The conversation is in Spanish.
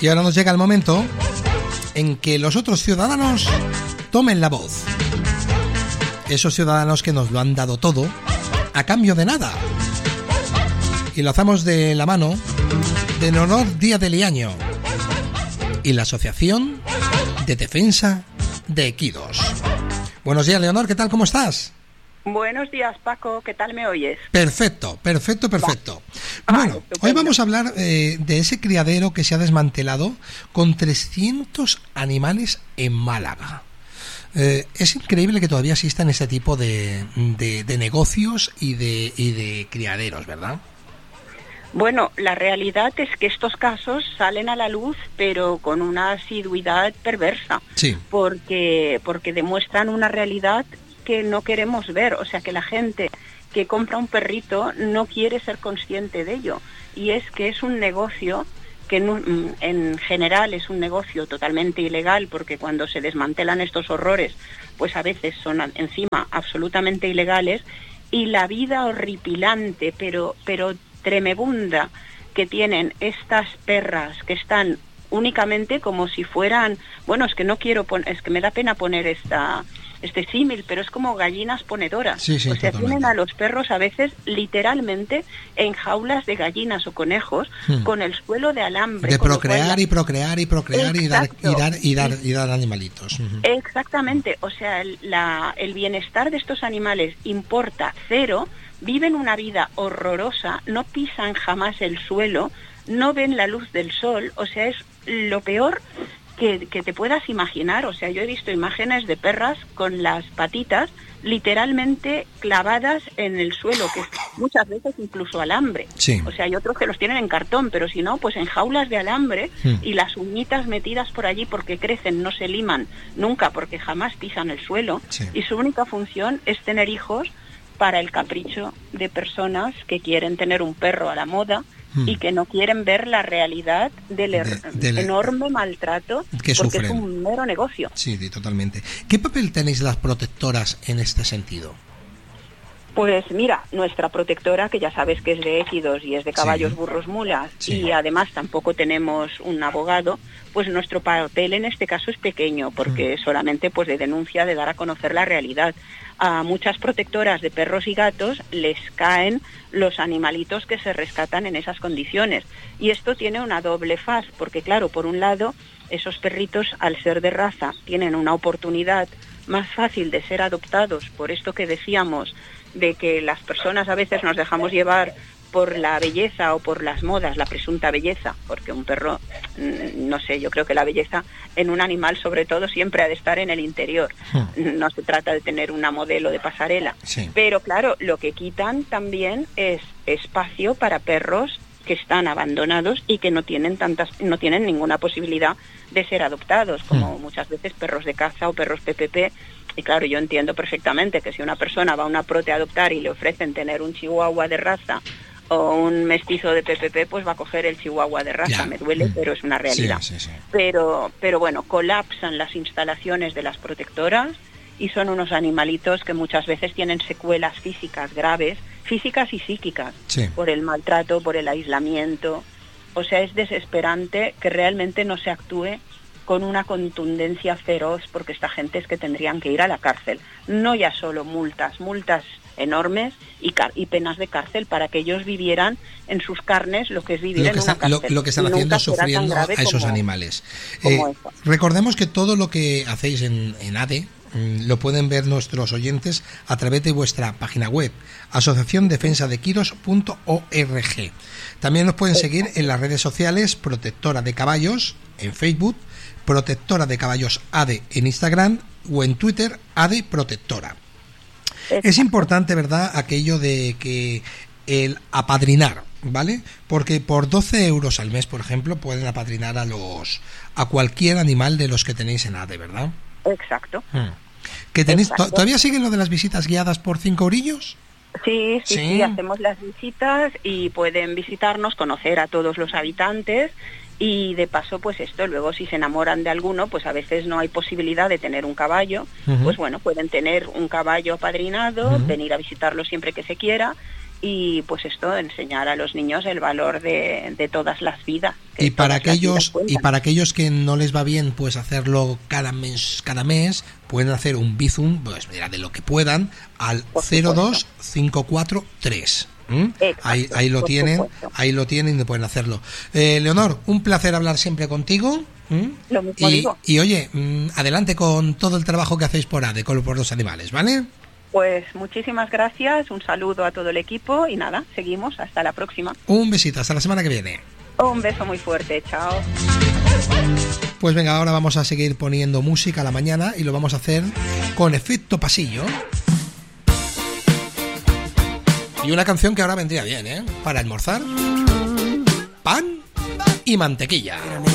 Y ahora nos llega el momento en que los otros ciudadanos tomen la voz. Esos ciudadanos que nos lo han dado todo a cambio de nada. Y lo hacemos de la mano de Leonor Díaz de Liaño y la Asociación de Defensa de Equidos. Buenos días, Leonor, ¿qué tal? ¿Cómo estás? Buenos días, Paco, ¿qué tal me oyes? Perfecto. Bueno, hoy vamos a hablar de ese criadero que se ha desmantelado con 300 animales en Málaga. Es increíble que todavía existan ese tipo de negocios y de criaderos, ¿verdad? Bueno, la realidad es que estos casos salen a la luz, pero con una asiduidad perversa. Sí. Porque demuestran una realidad que no queremos ver. O sea, que la gente que compra un perrito no quiere ser consciente de ello. Y es que es un negocio que en general es un negocio totalmente ilegal, porque cuando se desmantelan estos horrores, pues a veces son encima absolutamente ilegales, y la vida horripilante, pero tremebunda que tienen estas perras que están únicamente como si fueran, bueno, es que no quiero es que me da pena poner este símil, pero es como gallinas ponedoras. Sí, o sea, totalmente. tienen a los perros a veces literalmente en jaulas de gallinas o conejos con el suelo de alambre. De procrear y procrear y procrear y dar animalitos. Exactamente, o sea, el bienestar de estos animales importa cero, viven una vida horrorosa, no pisan jamás el suelo, no ven la luz del sol, o sea, es lo peor que te puedas imaginar. O sea, yo he visto imágenes de perras con las patitas literalmente clavadas en el suelo, que es muchas veces incluso alambre. Sí. O sea, hay otros que los tienen en cartón, pero si no, pues en jaulas de alambre y las uñitas metidas por allí porque crecen, no se liman nunca porque jamás pisan el suelo. Sí. Y su única función es tener hijos para el capricho de personas que quieren tener un perro a la moda y que no quieren ver la realidad del enorme maltrato que porque sufren. Es un mero negocio. Sí, totalmente. ¿Qué papel tenéis las protectoras en este sentido? Pues mira, nuestra protectora, que ya sabes que es de equidos y es de caballos, Sí. burros, mulas, Sí. y además tampoco tenemos un abogado, pues nuestro papel en este caso es pequeño, porque solamente pues de denuncia, de dar a conocer la realidad. A muchas protectoras de perros y gatos les caen los animalitos que se rescatan en esas condiciones. Y esto tiene una doble faz, porque claro, por un lado, esos perritos, al ser de raza, tienen una oportunidad más fácil de ser adoptados, por esto que decíamos, de que las personas a veces nos dejamos llevar por la belleza o por las modas, la presunta belleza, porque un perro, no sé, yo creo que la belleza en un animal sobre todo siempre ha de estar en el interior. No se trata de tener una modelo de pasarela. Sí. Pero claro, lo que quitan también es espacio para perros que están abandonados y que no tienen ninguna posibilidad de ser adoptados, como muchas veces perros de caza o perros PPP. Y claro, yo entiendo perfectamente que si una persona va a una prote a adoptar y le ofrecen tener un chihuahua de raza o un mestizo de PPP, pues va a coger el chihuahua de raza. Ya. Me duele, pero es una realidad. Sí. Pero bueno, colapsan las instalaciones de las protectoras y son unos animalitos que muchas veces tienen secuelas físicas graves, físicas y psíquicas, Sí. por el maltrato, por el aislamiento. O sea, es desesperante que realmente no se actúe con una contundencia feroz, porque esta gente es que tendrían que ir a la cárcel. No ya solo multas enormes y penas de cárcel para que ellos vivieran en sus carnes lo que es vivir en una cárcel. Lo que están haciendo es sufriendo a esos animales. Recordemos que todo lo que hacéis en ADE lo pueden ver nuestros oyentes a través de vuestra página web, asociaciondefensadequidos.org. También nos pueden seguir en las redes sociales Protectora de Caballos en Facebook, Protectora de Caballos ADE en Instagram o en Twitter ADE Protectora. Es importante, ¿verdad?, aquello de que el apadrinar, ¿vale? Porque por 12 euros al mes, por ejemplo, pueden apadrinar a cualquier animal de los que tenéis en ADE, ¿verdad? Exacto. ¿Que tenéis, Exacto. ¿Todavía siguen lo de las visitas guiadas por 5 eurillos? Sí, hacemos las visitas y pueden visitarnos, conocer a todos los habitantes y de paso pues esto, luego si se enamoran de alguno, pues a veces no hay posibilidad de tener un caballo, pues bueno, pueden tener un caballo apadrinado, venir a visitarlo siempre que se quiera y pues esto, enseñar a los niños el valor de todas las vidas. Y para aquellos que no les va bien pues hacerlo cada mes pueden hacer un Bizum, pues mira, de lo que puedan, al 02543. Ahí lo tienen y pueden hacerlo. Leonor, un placer hablar siempre contigo. Lo mismo digo. Y oye, adelante con todo el trabajo que hacéis por ADE, por los animales, ¿vale? Pues muchísimas gracias, un saludo a todo el equipo y nada, seguimos, hasta la próxima. Un besito, hasta la semana que viene. Un beso muy fuerte, chao. Pues venga, ahora vamos a seguir poniendo música a la mañana y lo vamos a hacer con efecto pasillo. Y una canción que ahora vendría bien, para almorzar. Pan y mantequilla.